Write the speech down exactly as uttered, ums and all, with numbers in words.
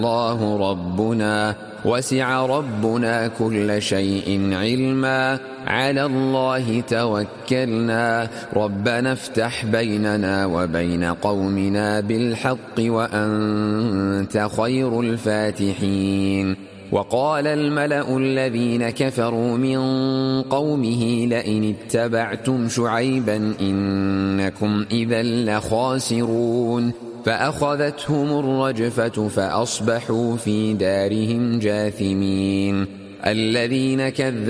الله ربنا وسع ربنا كل شيء علما على الله توكلنا ربنا افتح بيننا وبين قومنا بالحق وأنت خير الفاتحين وقال الملأ الذين كفروا من قومه لئن اتبعتم شعيبا إنكم إذا لخاسرون فأخذتهم الرجفة فأصبحوا في دارهم جاثمين الذين كذبوا